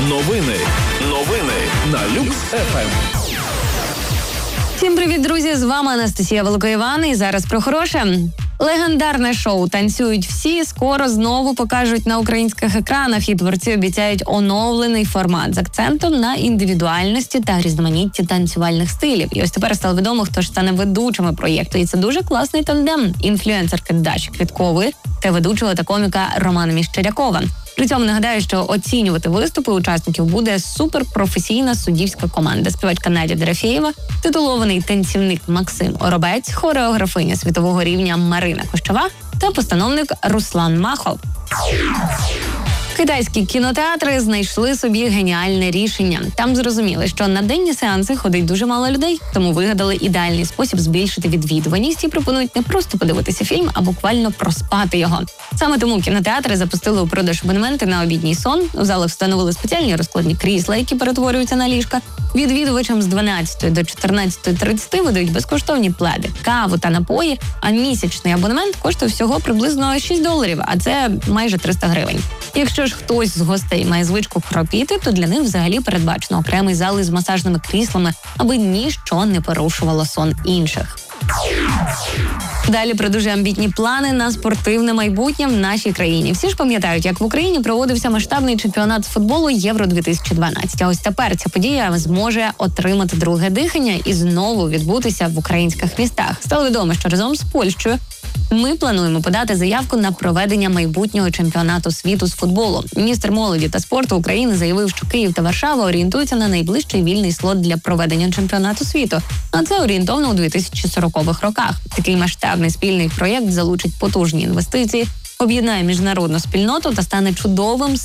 Новини на Люкс ФМ. Всім привіт, друзі! З вами Анастасія Великоїван. І зараз про хороше. Легендарне шоу «Танцюють всі» скоро знову покажуть на українських екранах, і творці обіцяють оновлений формат з акцентом на індивідуальності та різноманітті танцювальних стилів. І ось тепер стало відомо, хто ж стане ведучими проєкту. І це дуже класний тандем інфлюенсерки Даші Квіткової та ведучого та коміка Романа Міщерякова. При цьому нагадаю, що оцінювати виступи учасників буде суперпрофесійна суддівська команда. Співачка Надя Дорофєєва, титулований танцівник Максим Оробець, хореографиня світового рівня Марина Кощова та постановник Руслан Махов. Китайські кінотеатри знайшли собі геніальне рішення. Там зрозуміли, що на денні сеанси ходить дуже мало людей, тому вигадали ідеальний спосіб збільшити відвідуваність і пропонують не просто подивитися фільм, а буквально проспати його. Саме тому кінотеатри запустили у продаж абонементи на обідній сон. У залах встановили спеціальні розкладні крісла, які перетворюються на ліжка. Відвідувачам з 12 до 14:30 видають безкоштовні пледи, каву та напої, а місячний абонемент коштує всього приблизно $6, а це майже 300 гривень. Якщо ж хтось з гостей має звичку хропіти, то для них взагалі передбачено окремий зал із масажними кріслами, аби ніщо не порушувало сон інших. Далі про дуже амбітні плани на спортивне майбутнє в нашій країні. Всі ж пам'ятають, як в Україні проводився масштабний чемпіонат з футболу Євро-2012. А ось тепер ця подія зможе отримати друге дихання і знову відбутися в українських містах. Стало відомо, що разом з Польщею ми плануємо подати заявку на проведення майбутнього чемпіонату світу з футболу. Міністр молоді та спорту України заявив, що Київ та Варшава орієнтуються на найближчий вільний слот для проведення чемпіонату світу. А це орієнтовно у 2040-х роках. Такий масштабний спільний проєкт залучить потужні інвестиції, об'єднає міжнародну спільноту та стане чудовим